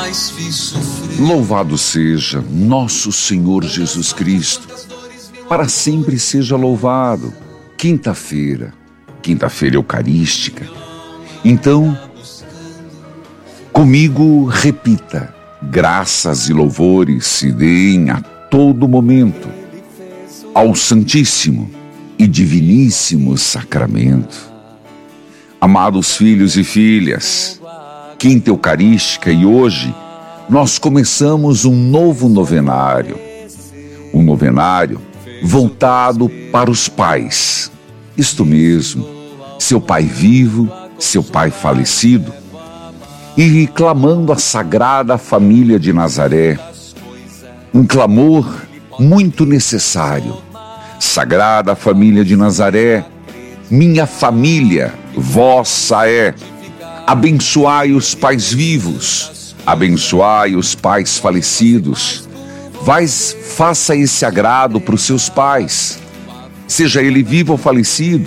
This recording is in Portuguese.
Louvado seja nosso Senhor Jesus Cristo, para sempre seja louvado. Quinta-feira eucarística. Então, comigo repita: graças e louvores se deem a todo momento ao Santíssimo e Diviníssimo Sacramento. Amados filhos e filhas, quinta eucarística, e hoje nós começamos um novo novenário. Um novenário voltado para os pais. Isto mesmo, seu pai vivo, seu pai falecido, e clamando a Sagrada Família de Nazaré. Um clamor muito necessário. Sagrada Família de Nazaré, minha família vossa é. Abençoai os pais vivos, abençoai os pais falecidos. Faça esse agrado para os seus pais, seja ele vivo ou falecido.